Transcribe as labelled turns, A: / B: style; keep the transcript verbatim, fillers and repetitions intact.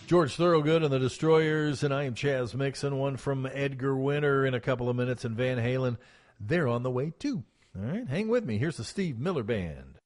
A: George Thorogood and the Destroyers, and I am Chaz Mixon. One from Edgar Winter in a couple of minutes, and Van Halen, they're on the way too. All right, hang with me. Here's the Steve Miller Band.